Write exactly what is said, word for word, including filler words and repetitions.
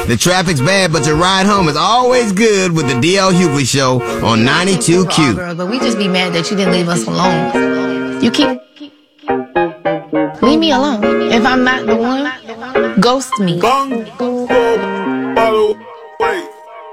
The traffic's bad, but your ride home is always good with the D L Hughley Show on ninety-two Q. Girl, but we just be mad that you didn't leave us alone. You keep... Leave me alone. If I'm not the one, ghost me. Bang, boom, boom,